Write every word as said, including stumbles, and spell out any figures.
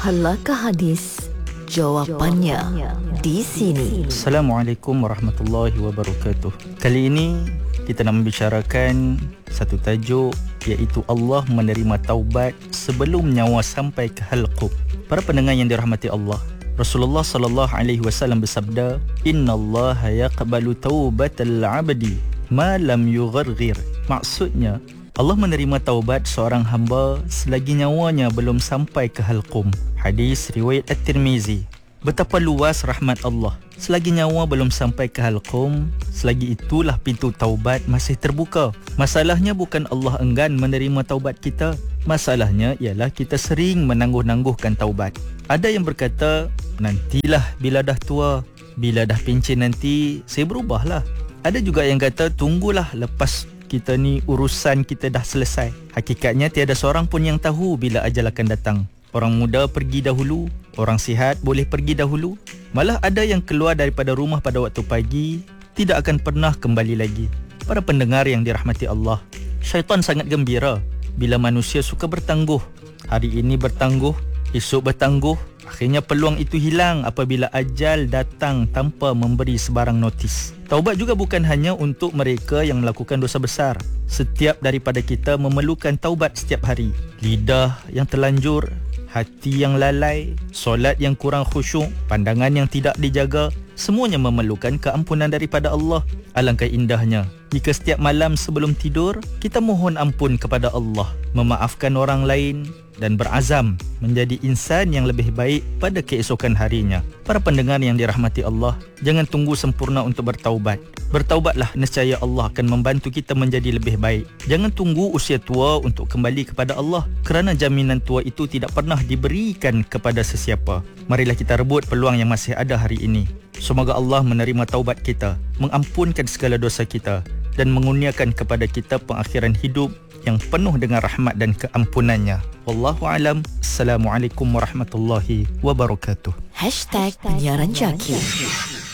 Sahalakah hadis? Jawapannya di sini. Assalamualaikum warahmatullahi wabarakatuh. Kali ini kita nak membicarakan satu tajuk, iaitu Allah menerima taubat sebelum nyawa sampai ke halqum. Para pendengar yang dirahmati Allah, Rasulullah sallallahu alaihi wasallam bersabda, "Innallaha yaqbalu taubatal 'abdi ma lam yugharghir." Maksudnya, Allah menerima taubat seorang hamba selagi nyawanya belum sampai ke halqum. Hadis riwayat At-Tirmizi. Betapa luas rahmat Allah. Selagi nyawa belum sampai ke halqum, selagi itulah pintu taubat masih terbuka. Masalahnya bukan Allah enggan menerima taubat kita. Masalahnya ialah kita sering menangguh-nangguhkan taubat. Ada yang berkata, nantilah bila dah tua, bila dah pencen nanti saya berubahlah. Ada juga yang kata, tunggulah lepas kita ni urusan kita dah selesai. Hakikatnya tiada seorang pun yang tahu bila ajal akan datang. Orang muda pergi dahulu, orang sihat boleh pergi dahulu. Malah ada yang keluar daripada rumah pada waktu pagi, tidak akan pernah kembali lagi. Para pendengar yang dirahmati Allah, syaitan sangat gembira bila manusia suka bertangguh. Hari ini bertangguh, esok bertangguh. Akhirnya peluang itu hilang apabila ajal datang tanpa memberi sebarang notis. Taubat juga bukan hanya untuk mereka yang melakukan dosa besar. Setiap daripada kita memerlukan taubat setiap hari. Lidah yang terlanjur, hati yang lalai, solat yang kurang khusyuk, pandangan yang tidak dijaga, semuanya memerlukan keampunan daripada Allah. Alangkah indahnya jika setiap malam sebelum tidur kita mohon ampun kepada Allah, memaafkan orang lain dan berazam menjadi insan yang lebih baik pada keesokan harinya. Para pendengar yang dirahmati Allah, jangan tunggu sempurna untuk bertaubat. Bertaubatlah, nescaya Allah akan membantu kita menjadi lebih baik. Jangan tunggu usia tua untuk kembali kepada Allah, kerana jaminan tua itu tidak pernah diberikan kepada sesiapa. Marilah kita rebut peluang yang masih ada hari ini. Semoga Allah menerima taubat kita, mengampunkan segala dosa kita dan mengurniakan kepada kita pengakhiran hidup yang penuh dengan rahmat dan keampunannya. Wallahu alam. Assalamualaikum warahmatullahi wabarakatuh. Hashtag Penyiaran Jaki.